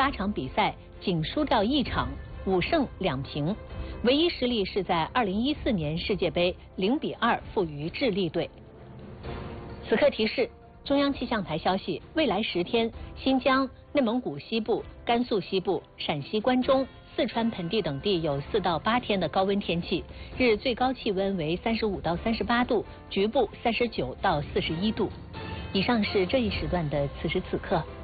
8场比赛仅输掉1场，5胜2平，唯一失利是在2014年世界杯0-2负于智利队。此刻提示：中央气象台消息，未来10天，新疆、内蒙古西部、甘肃西部、陕西关中、四川盆地等地有4到8天的高温天气，日最高气温为35到38度，局部39到41度。以上是这一时段的此时此刻。